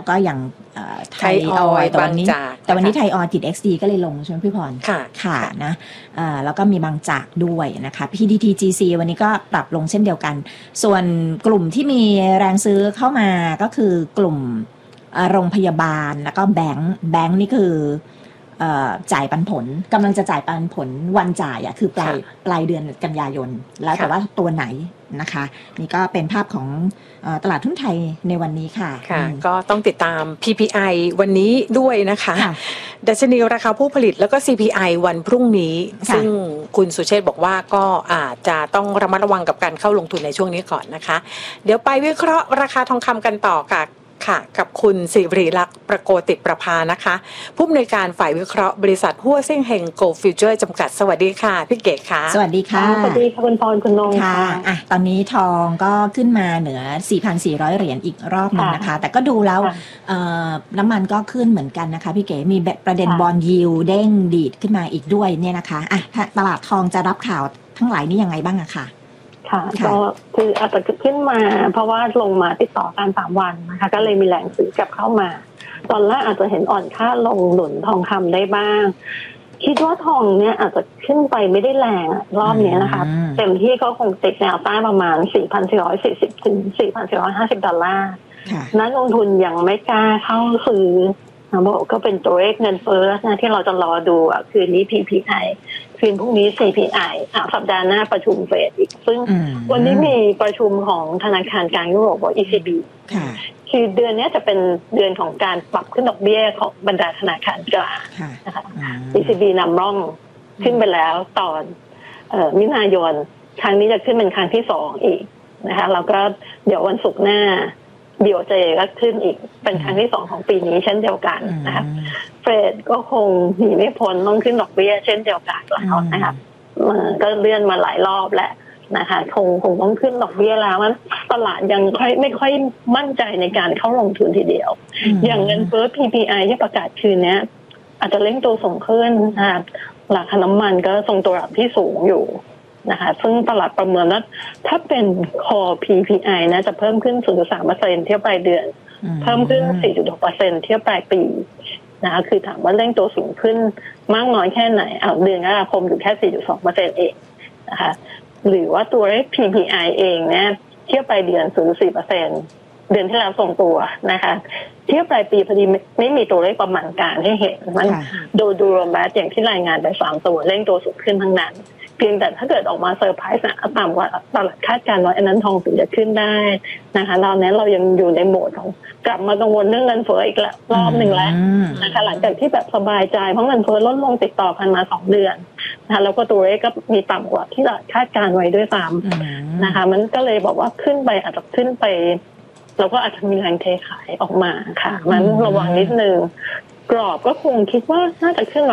ก็อย่างไทยออยแต่วันนี้ไทยออยติด XD ก็เลยลงใช่ไหมพี่พรค่ะนะแล้วก็มีบางจากด้วยนะคะ PTTGC วันนี้ก็ปรับลงเช่นเดียวกันส่วนกลุ่มที่มีแรงซื้อเข้ามาก็คือกลุ่มโรงพยาบาลแล้วก็แบงค์นี่คือจ่ายปันผลกำลังจะจ่ายปันผลวันจ่ายคือปลายเดือนกันยายนแล้วแต่ว่าตัวไหนนะคะนี่ก็เป็นภาพของตลาดหุ้นไทยในวันนี้ค่ะก็ต้องติดตาม PPI วันนี้ด้วยนะคะดัชนีราคาผู้ผลิตแล้วก็ CPI วันพรุ่งนี้ซึ่งคุณสุเชษฐ์บอกว่าก็อาจจะต้องระมัดระวังกับการเข้าลงทุนในช่วงนี้ก่อนนะคะเดี๋ยวไปวิเคราะห์ราคาทองคำกันต่อค่ะกับคุณสิริลักษณ์ประโกติประภานะคะผู้อำนวยการฝ่ายวิเคราะห์บริษัทหัวเซ่งเฮงโกลด์ฟิวเจอร์จำกัดสวัสดีค่ะพี่เก๋ค่ะสวัสดีค่ะสวัสดีค่ะคุณพรคุณนงค่ะตอนนี้ทองก็ขึ้นมาเหนือ 4,400 เหรียญอีกรอบนึงนะคะแต่ก็ดูแล้วน้ำมันก็ขึ้นเหมือนกันนะคะพี่เก๋มีประเด็นบอนด์ยิลด์เด้งดีดขึ้นมาอีกด้วยเนี่ยนะคะตลาดทองจะรับข่าวทั้งหลายนี่ยังไงบ้างอะค่ะค่ะก็คืออาจจะขึ้นมาเพราะว่าลงมาติดต่อกัน3 วันนะคะก็เลยมีแรงซื้อกลับเข้ามาตอนแรกอาจจะเห็นอ่อนค่าลงหนุนทองคำได้บ้างคิดว่าทองเนี่ยอาจจะขึ้นไปไม่ได้แรงรอบนี้นะคะเต็มที่ก็คงติดแนวต้านประมาณ 4,440 ถึง 4,450 ดอลลาร์นักลงทุนยังไม่กล้าเข้าซื้อก็เป็นตัวเลขเงินเฟ้อนะที่เราจะรอดูคืนนี้ PPI คืนพรุ่งนี้ CPI สัปดาห์หน้าประชุมเฟดอีกซึ่งวันนี้มีประชุมของธนาคารกลางยุโรป ECB คือเดือนนี้จะเป็นเดือนของการปรับขึ้นดอกเบี้ยของบรรดาธนาคารกลางนะคะ ECB นำร่องขึ้นไปแล้วตอนมิถุนายนครั้งนี้จะขึ้นเป็นครั้งที่2อีกนะคะแล้วก็เดี๋ยววันศุกร์หน้าBOJ ก็ขึ้นอีกเป็นครั้งที่2ของปีนี้เช่นเดียวกันนะคะเฟดก็คงหนีไม่พ้นต้องขึ้นดอกเบี้ยเช่นเดียวกันแล้วนะคะก็เลื่อนมาหลายรอบแล้วนะคะคงต้องขึ้นดอกเบี้ยแล้วมันตลาดยังไม่ค่อยมั่นใจในการเข้าลงทุนทีเดียวอย่างเงินเฟ้อ PPI ที่ประกาศคืนนี้อาจจะเร่งตัวส่งขึ้นนะคะราคาน้ำมันก็ทรงตัวระดับที่สูงอยู่นะคะซึ่งตลาดประเมินว่าถ้าเป็น core PPI นะจะเพิ่มขึ้น 0.3% เทียบปลายเดือนเพิ่มขึ้น 4.6% เทียบปลายปีนะคะคือถามว่าเร่งตัวสูงขึ้นมากน้อยแค่ไหนเดือนกรกฎาคมอยู่แค่ 4.2% เองนะคะหรือว่าตัวเลข PPI เองเนี่ยเทียบปลายเดือน 0.4% เดือนที่แล้วส่งตัวนะคะเทียบปลายปีพอดีไม่มีตัวเลขประมาณการให้เห็นมันดูรวมแบบอย่างที่รายงานไป3ตัวเร่งตัวสูงขึ้นทั้งนั้นเพียงแต่ถ้าเกิดออกมาเซอร์ไพรส์ต่ำกว่าตลาดคาดการณ์ว่าอันนั้นทองถึงจะขึ้นได้นะคะตอนนี้เรายังอยู่ในโหมดของกลับมากังวลเรื่องเงินเฟ้ออีกรอบหนึ่งแล้วนะคะหลังจากที่แบบสบายใจเพราะเงินเฟ้อลดลงติดต่อกันมา2 เดือนนะคะแล้วก็ตัวเลขก็มีต่ำกว่าที่เราคาดการณ์ไว้ด้วยซ้ำนะคะมันก็เลยบอกว่าขึ้นไปอาจจะขึ้นไปเราก็อาจจะมีแรงเทขายออกมาค่ะมันระวังนิดนึงกรอบก็คงคิดว่าน่าจะขึ้นไหว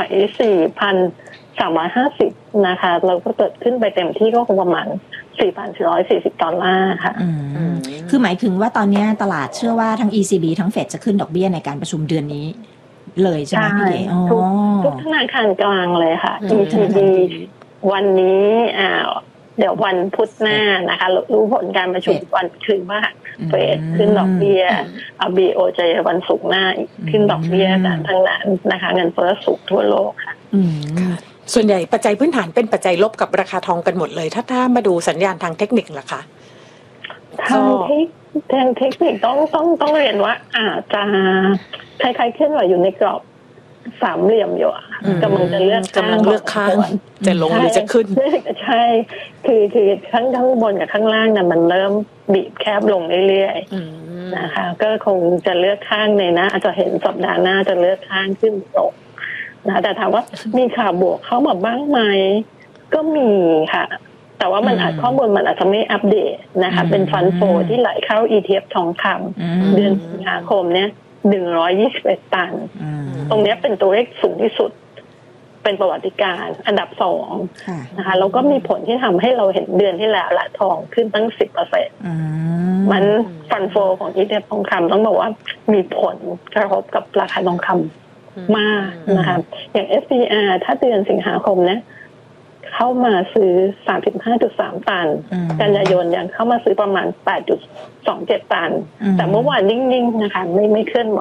4,350 นะคะเราก็เกิดขึ้นไปเต็มที่ก็คงประมาณ 4,440 ดอลลาร์ค่ะคือหมายถึงว่าตอนนี้ตลาดเชื่อว่าทั้ง ECB ทั้งเฟดจะขึ้นดอกเบี้ยในการประชุมเดือนนี้เลยใช่ไหมพี่เก๋ทุกธนาคารกลางเลยค่ะ ECB วันนี้เดี๋ยววันพุธหน้านะคะรู้ผลการประชุมวันคืนว่าเฟดขึ้นดอกเบี้ยBOJ วันศุกร์หน้าขึ้นดอกเบี้ยกันทั้งนั้นนะคะเงินเฟ้อสูงทั่วโลกค่ะส่วนใหญ่ปัจจัยพื้นฐานเป็นปัจจัยลบกับราคาทองกันหมดเลยถ้ามาดูสัญญาณทางเทคนิคล่ะคะทางเทคนิคต้องเรียนว่าอาจจะคล้ายๆเคลื่อนไหวอยู่ในกรอบสามเหลี่ยมอยู่กำลังจะเลือกข้างจะลงหรือจะขึ้นใช่คือข้างบนกับข้างล่างน่ะมันเริ่มบีบแคบลงเรื่อยๆนะคะก็คงจะเลือกข้างในนะอาจจะเห็นสัปดาห์หน้าจะเลือกข้างขึ้นตกนะแต่ถามว่ามีข่าวบวกเข้ามาบ้างไหมก็มีค่ะแต่ว่ามันข้อมูลมันอาจจะไม่อัปเดตนะคะเป็นฟันโฟที่ไหลเข้า ETF ทองคำเดือนสิงหาคมเนี่ย121 ตันตรงนี้เป็นตัวเลขสูงที่สุดเป็นประวัติการณ์อันดับ2นะคะแล้วก็มีผลที่ทำให้เราเห็นเดือนที่แล้วละทองขึ้นตั้ง 10% มันฟันโฟของ ETF ทองคำต้องบอกว่ามีผลกระทบกับราคาทองคำมากนะคะอย่าง SPR ถ้าเดือนสิงหาคมเนี่ยเข้ามาซื้อ 35.3 ตันกันยายนยังเข้ามาซื้อประมาณ 8.27 ตันแต่เมื่อวานนิ่งๆนะคะไม่เคลื่อนไหว